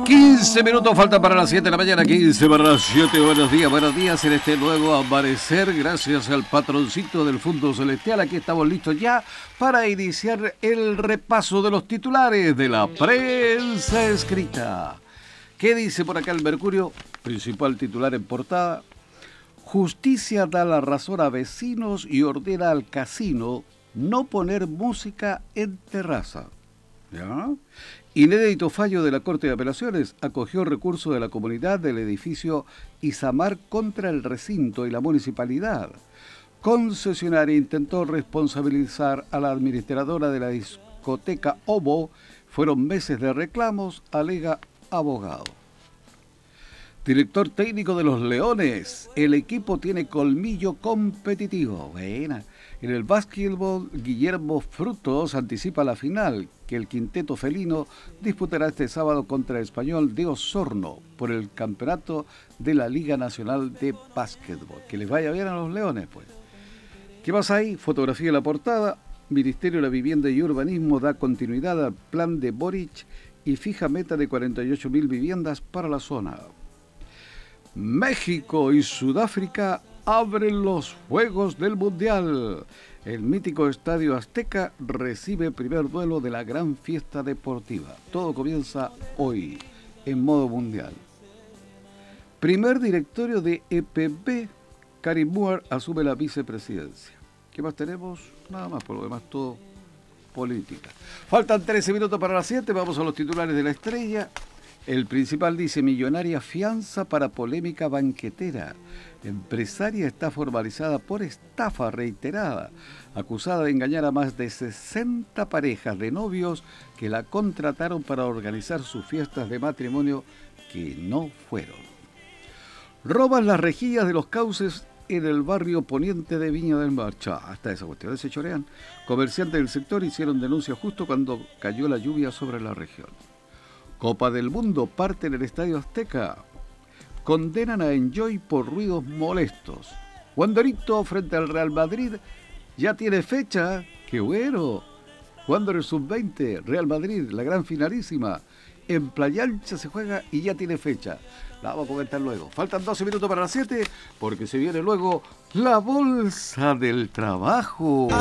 15 minutos faltan para las 7 de la mañana, 15 para las 7. Buenos días en este nuevo amanecer. Gracias al patroncito del Fondo Celestial. Aquí estamos listos ya para iniciar el repaso de los titulares de la prensa escrita. ¿Qué dice por acá el Mercurio? Principal titular en portada. Justicia da la razón a vecinos y ordena al casino no poner música en terraza. ¿Ya? Inédito fallo de la Corte de Apelaciones acogió recurso de la comunidad del edificio Isamar contra el recinto y la municipalidad. Concesionaria intentó responsabilizar a la administradora de la discoteca Obo. Fueron meses de reclamos, alega abogado. Director técnico de los Leones. El equipo tiene colmillo competitivo. Buena. En el básquetbol, Guillermo Frutos anticipa la final, que el quinteto felino disputará este sábado contra el Español de Osorno por el campeonato de la Liga Nacional de Básquetbol. Que les vaya bien a los Leones, pues. ¿Qué pasa ahí? Fotografía de la portada. Ministerio de la Vivienda y Urbanismo da continuidad al plan de Boric y fija meta de 48.000 viviendas para la zona. México y Sudáfrica abren los Juegos del Mundial. El mítico Estadio Azteca recibe el primer duelo de la gran fiesta deportiva. Todo comienza hoy, en modo mundial. Primer directorio de EPB, Karim Muar asume la vicepresidencia. ¿Qué más tenemos? Nada más, por lo demás todo política. Faltan 13 minutos para las 7, vamos a los titulares de La Estrella. El Principal dice: millonaria fianza para polémica banquetera. Empresaria está formalizada por estafa reiterada, acusada de engañar a más de 60 parejas de novios que la contrataron para organizar sus fiestas de matrimonio que no fueron. Roban las rejillas de los cauces en el barrio poniente de Viña del Mar. Hasta esas cuestiones se chorean. Comerciantes del sector hicieron denuncia justo cuando cayó la lluvia sobre la región. Copa del Mundo parte en el Estadio Azteca. Condenan a Enjoy por ruidos molestos. Wanderito frente al Real Madrid ya tiene fecha. ¡Qué bueno! Wanderer Sub-20, Real Madrid, la gran finalísima. En Playa Ancha se juega y ya tiene fecha. La vamos a comentar luego. Faltan 12 minutos para las 7 porque se viene luego la Bolsa del Trabajo.